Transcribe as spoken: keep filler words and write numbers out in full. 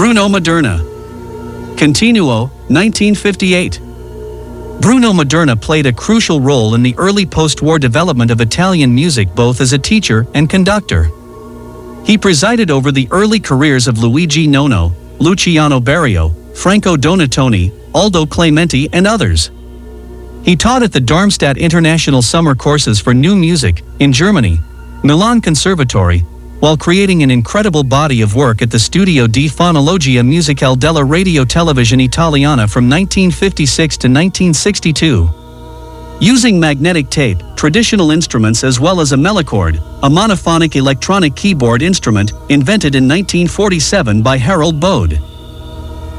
Bruno Maderna. Continuo, nineteen fifty-eight. Bruno Maderna played a crucial role in the early post-war development of Italian music both as a teacher and conductor. He presided over the early careers of Luigi Nono, Luciano Berio, Franco Donatoni, Aldo Clementi and others. He taught at the Darmstadt International Summer Courses for New Music, in Germany, Milan Conservatory, while creating an incredible body of work at the Studio di Fonologia Musicale della Radio Televisione Italiana from nineteen fifty-six to nineteen sixty-two. Using magnetic tape, traditional instruments as well as a mellichord, a monophonic electronic keyboard instrument, invented in nineteen forty-seven by Harold Bode.